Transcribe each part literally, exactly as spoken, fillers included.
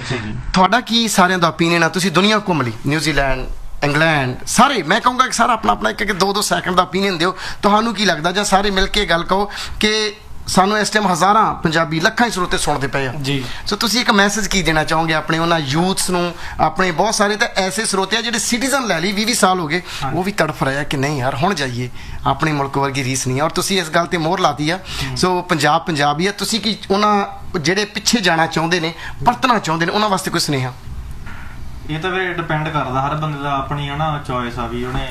ਤੁਹਾਡਾ ਕੀ ਸਾਰਿਆਂ ਦਾ ਓਪੀਨੀਅਨ ਆ? ਤੁਸੀਂ ਦੁਨੀਆ ਘੁੰਮ ਲਈ, ਨਿਊਜ਼ੀਲੈਂਡ, ਇੰਗਲੈਂਡ, ਸਾਰੇ, ਮੈਂ ਕਹੂੰਗਾ ਕਿ ਸਾਰਾ ਆਪਣਾ ਆਪਣਾ ਇੱਕ ਇੱਕ ਦੋ ਦੋ ਸੈਕਿੰਡ ਦਾ ਓਪੀਨੀਅਨ ਦਿਓ। ਤੁਹਾਨੂੰ ਕੀ ਲੱਗਦਾ, ਜਾਂ ਸਾਰੇ ਮਿਲ ਕੇ ਗੱਲ ਕਹੋ ਕਿ ਸਾਨੂੰ ਇਸ ਟਾਈਮ ਹਜ਼ਾਰਾਂ ਪੰਜਾਬੀ, ਲੱਖਾਂ ਹੀ ਸਰੋਤੇ ਸੁਣਦੇ ਪਏ ਆ ਜੀ, ਸੋ ਤੁਸੀਂ ਇੱਕ ਮੈਸੇਜ ਕੀ ਦੇਣਾ ਚਾਹੋਗੇ ਆਪਣੇ ਉਹਨਾਂ ਯੂਥਸ ਨੂੰ? ਆਪਣੇ ਬਹੁਤ ਸਾਰੇ ਤਾਂ ਐਸੇ ਸਰੋਤੇ ਆ ਜਿਹੜੇ ਸਿਟੀਜ਼ਨ ਲੈ ਲਈ, ਵੀਹ ਵੀਹ ਸਾਲ ਹੋ ਗਏ, ਉਹ ਵੀ ਤੜਫ ਰਹੇ ਆ ਕਿ ਨਹੀਂ ਯਾਰ ਹੁਣ ਜਾਈਏ, ਆਪਣੇ ਮੁਲਕ ਵਰਗੀ ਰੀਸ ਨਹੀਂ ਆ, ਔਰ ਤੁਸੀਂ ਇਸ ਗੱਲ ਤੇ ਮੋਹਰ ਲਾਤੀ ਆ। ਸੋ ਪੰਜਾਬ ਪੰਜਾਬ ਹੀ ਆ। ਤੁਸੀਂ ਕੀ ਉਹਨਾਂ ਜਿਹੜੇ ਪਿੱਛੇ ਜਾਣਾ ਚਾਹੁੰਦੇ ਨੇ, ਪਰਤਣਾ ਚਾਹੁੰਦੇ ਨੇ, ਉਹਨਾਂ ਵਾਸਤੇ ਕੋਈ ਸੁਨੇਹਾ? ਇਹ ਤਾਂ ਫਿਰ ਡਿਪੈਂਡ ਕਰਦਾ, ਹਰ ਬੰਦੇ ਦਾ ਆਪਣੀ ਹੈ ਨਾ ਚੋਇਸ ਆ ਵੀ ਉਹਨੇ।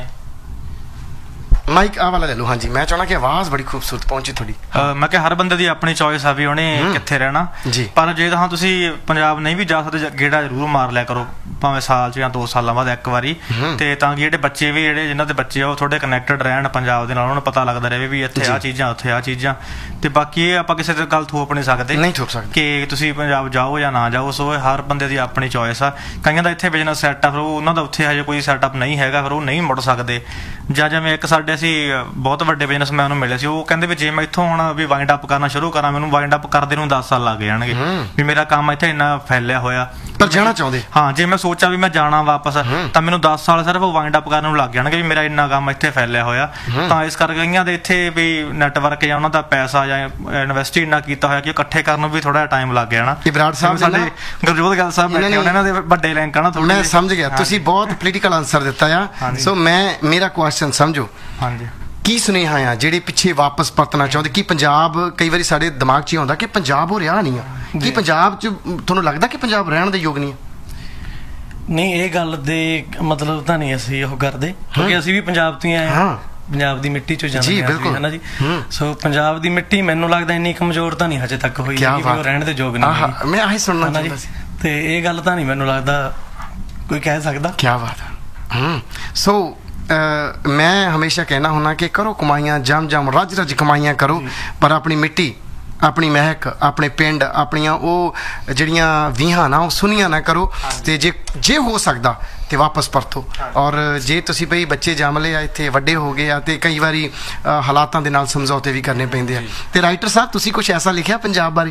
ਮਾਈਕ ਆ ਵਾਲਾ ਲੈ ਲਓ। ਹਾਂਜੀ, ਮੈਂ ਚਾਹਣਾ ਕਿ ਆਵਾਜ਼ ਬੜੀ ਖੂਬਸੂਰਤ ਪਹੁੰਚੀ ਤੁਹਾਡੀ। ਮੈਂ ਕਿਹਾ ਹਰ ਬੰਦੇ ਦੀ ਆਪਣੀ ਚੋਇਸ ਆ ਵੀ ਉਹਨੇ ਕਿੱਥੇ ਰਹਿਣਾ ਜੀ। ਪਰ ਜੇ ਤਾਂ ਤੁਸੀਂ ਪੰਜਾਬ ਨਹੀਂ ਵੀ ਜਾ ਸਕਦੇ, ਗੇੜਾ ਜ਼ਰੂਰ ਮਾਰ ਲਿਆ ਕਰੋ, ਭਾਵੇਂ ਸਾਲ ਚ ਜਾਂ ਦੋ ਸਾਲਾਂ ਬਾਅਦ ਇੱਕ ਵਾਰੀ, ਤੇ ਤਾਂ ਕਿ ਜਿਹੜੇ ਬੱਚੇ ਵੀ, ਜਿਹੜੇ ਜਿਨ੍ਹਾਂ ਦੇ ਬੱਚੇ ਆ, ਉਹ ਥੋੜੇ ਕਨੈਕਟਡ ਰਹਿਣ ਪੰਜਾਬ ਦੇ ਨਾਲ, ਉਹਨਾਂ ਨੂੰ ਪਤਾ ਲੱਗਦਾ ਰਹੇ ਵੀ ਇੱਥੇ ਆਹ ਚੀਜ਼ਾਂ, ਉੱਥੇ ਆਹ ਚੀਜ਼ਾਂ। ਤੇ ਬਾਕੀ ਇਹ ਆਪਾਂ ਕਿਸੇ ਤੇ ਗੱਲ ਥੋਪ ਨਹੀਂ ਸਕਦੇ, ਨਹੀਂ ਥੋਪ ਸਕਦੇ ਕਿ ਤੁਸੀਂ ਪੰਜਾਬ ਜਾਓ ਜਾਂ ਨਾ ਜਾਓ। ਸੋ ਹਰ ਬੰਦੇ ਦੀ ਆਪਣੀ ਚੋਇਸ ਆ। ਕਈਆਂ ਦਾ ਇੱਥੇ ਬਿਜ਼ਨਸ ਸੈੱਟ ਆ, ਫਿਰ ਉਹਨਾਂ ਦਾ ਉੱਥੇ ਹਜੇ ਕੋਈ ਸੈਟਅਪ ਨਹੀਂ ਹੈਗਾ, ਫਿਰ ਉਹ ਨਹੀਂ ਮੁੜ ਸਕਦੇ। ਜਾਂ ਜਿਵੇਂ ਇੱਕ ਸਾਡੇ ਅਸੀਂ ਬਹੁਤ ਵੱਡੇ ਬਿਜ਼ਨਸਮੈਨ ਨੂੰ ਮਿਲੇ ਸੀ, ਉਹ ਕਹਿੰਦੇ ਵੀ ਜੇ ਮੈਂ ਇੱਥੋਂ ਹੁਣ ਵੀ ਵਾਈਂਡ ਅਪ ਕਰਨਾ ਸ਼ੁਰੂ ਕਰਾਂ, ਮੈਨੂੰ ਵਾਈਂਡ ਅਪ ਕਰਦੇ ਨੂੰ ਦਸ ਸਾਲ ਲੱਗ ਜਾਣਗੇ, ਵੀ ਮੇਰਾ ਕੰਮ ਇੱਥੇ ਇੰਨਾ ਫੈਲਿਆ ਹੋਇਆ। ਪਰ ਜਾਣਾ ਚਾਹੁੰਦੇ, ਹਾਂ, ਜੇ ਮੈਂ ਸੋਚਾਂ ਵੀ ਮੈਂ ਜਾਣਾ ਵਾਪਸ, ਤਾਂ ਮੈਨੂੰ ਦਸ ਸਾਲ ਸਿਰਫ ਵਾਈਂਡ ਅਪ ਕਰਨ ਨੂੰ ਲੱਗ ਜਾਣਗੇ, ਵੀ ਮੇਰਾ ਇੰਨਾ ਕੰਮ ਇੱਥੇ ਫੈਲਿਆ ਹੋਇਆ। ਤਾਂ ਇਸ ਕਰਕੇ ਕਈਆਂ ਦੇ ਇੱਥੇ ਵੀ ਨੈਟਵਰਕ ਜਾਂ ਉਹਨਾਂ ਦਾ ਪੈਸਾ ਜਾਂ ਇਨਵੈਸਟ ਇੰਨਾ ਕੀਤਾ ਹੋਇਆ ਕਿ ਇਕੱਠੇ ਕਰਨ ਨੂੰ ਵੀ ਥੋੜਾ ਟਾਈਮ ਲੱਗ ਜਾਣਾ। ਬਰਾੜ ਸਾਹਿਬ ਸਾਡੇ ਗੁਰਜੋਤ ਗੱਲ ਸਾਹਿਬ ਬੈਠੇ, ਉਹਨਾਂ ਦੇ ਵੱਡੇ ਲਿੰਕ ਆ ਨਾ। ਮੈਂ ਸਮਝ ਗਿਆ, ਤੁਸੀਂ ਬਹੁਤ ਪੋਲੀਟੀਕਲ ਆਨਸਰ ਦਿੱਤਾ ਆ। ਸੋ ਮੈਂ ਮੇਰਾ ਕੁਐਸਚਨ ਸਮਝੋ, ਹਾਂਜੀ, ਕੀ ਸੁਨੇਹਾ ਆ ਜਿਹੜੇ ਪਿੱਛੇ ਵਾਪਸ ਪਰਤਣਾ ਚਾਹੁੰਦੇ? ਕਿ ਪੰਜਾਬ, ਕਈ ਵਾਰੀ ਸਾਡੇ ਦਿਮਾਗ 'ਚ ਹੀ ਆਉਂਦਾ ਕਿ ਪੰਜਾਬ ਉਹ ਰਿਹਾ ਨਹੀਂ ਆ, ਕੀ ਪੰਜਾਬ 'ਚ ਤੁਹਾਨੂੰ ਲੱਗਦਾ ਕਿ ਪੰਜਾਬ ਰਹਿਣ ਦੇ ਯੋਗ ਨਹੀਂ ਆ? ਨਹੀਂ, ਇਹ ਗੱਲ ਦੇ ਮਤਲਬ ਤਾਂ ਨਹੀਂ ਅਸੀਂ ਉਹ ਕਰਦੇ, ਕਿਉਂਕਿ ਅਸੀਂ ਵੀ ਪੰਜਾਬ ਤੋਂ ਹੀ ਆਏ ਹਾਂ, ਪੰਜਾਬ ਦੀ ਮਿੱਟੀ ਚੋਂ ਜਾਂਦੇ ਹਾਂ ਨਾ ਜੀ। ਸੋ ਪੰਜਾਬ ਦੀ ਮਿੱਟੀ ਮੈਨੂੰ ਲੱਗਦਾ ਇੰਨੀ ਕਮਜ਼ੋਰ ਤਾਂ ਨਹੀਂ ਹਜੇ ਤੱਕ ਹੋਈ ਕਿ ਉਹ ਰਹਿਣ ਦੇ ਯੋਗ ਨਹੀਂ। ਮੈਂ ਆਹੀ ਸੁਣਨਾ ਚਾਹੁੰਦਾ ਸੀ, ਤੇ ਇਹ ਗੱਲ ਤਾਂ ਨਹੀਂ ਮੈਨੂੰ ਲੱਗਦਾ ਕੋਈ ਕਹਿ ਸਕਦਾ। ਕੀ ਬਾਤ ਹੈ। ਸੋ ਮੈਂ ਹਮੇਸ਼ਾ ਕਹਿਣਾ ਹੁੰਦਾ ਕਿ ਕਰੋ ਕਮਾਈਆਂ, ਜਮ ਜਮ ਰੱਜ ਰੱਜ ਕਮਾਈਆਂ ਕਰੋ, ਪਰ ਆਪਣੀ ਮਿੱਟੀ, ਆਪਣੀ ਮਹਿਕ, ਆਪਣੇ ਪਿੰਡ, ਆਪਣੀਆਂ ਉਹ ਜਿਹੜੀਆਂ ਵੀਹਾਂ ਨਾ, ਉਹ ਸੁਨੀਆਂ ਨਾ ਕਰੋ। ਤੇ ਜੇ ਜੇ ਹੋ ਸਕਦਾ ਤੇ ਵਾਪਸ ਪਰਤੋ। ਔਰ ਜੇ ਤੁਸੀਂ ਬਈ ਬੱਚੇ ਜੰਮ ਲਏ ਆ, ਇੱਥੇ ਵੱਡੇ ਹੋ ਗਏ ਆ, ਤੇ ਕਈ ਵਾਰੀ ਹਾਲਾਤਾਂ ਦੇ ਨਾਲ ਸਮਝੌਤੇ ਵੀ ਕਰਨੇ ਪੈਂਦੇ ਆ। ਤੇ ਰਾਈਟਰ ਸਾਹਿਬ, ਤੁਸੀਂ ਕੁਛ ਐਸਾ ਲਿਖਿਆ ਪੰਜਾਬ ਬਾਰੇ?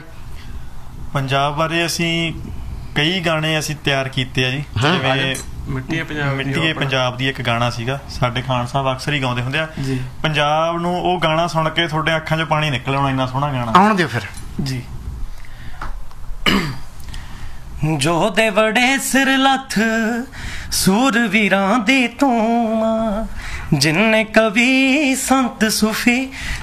ਪੰਜਾਬ ਬਾਰੇ ਅਸੀਂ ਕਈ ਗਾਣੇ ਅਸੀਂ ਤਿਆਰ ਕੀਤੇ ਆ ਜੀ, ਜਿਵੇਂ ਮਿੱਟੀ ਪੰਜਾਬ ਮਿੱਟੀ ਪੰਜਾਬ ਦੀ ਇੱਕ ਗਾਣਾ ਸੀਗਾ, ਸਾਡੇ ਖਾਨ ਸਾਹਿਬ ਅਕਸਰ ਹੀ ਗਾਉਂਦੇ ਹੁੰਦੇ ਆ ਪੰਜਾਬ ਨੂੰ। ਉਹ ਗਾਣਾ ਸੁਣ ਕੇ ਤੁਹਾਡੇ ਅੱਖਾਂ 'ਚੋਂ ਪਾਣੀ ਨਿਕਲ ਆਉਣਾ, ਇੰਨਾ ਸੋਹਣਾ ਗਾਣਾ। ਆਉਣ ਦਿਓ ਫਿਰ ਜੀ। ਜੋ ਦੇ ਵੜੇ ਸਿਰ ਲੱਥ ਸੂਰਵੀਰਾਂ ਦੀ ਤੂੰ, ਜਿੰਨੇ ਕਵੀ ਸੰਤ ਸੂਫੀ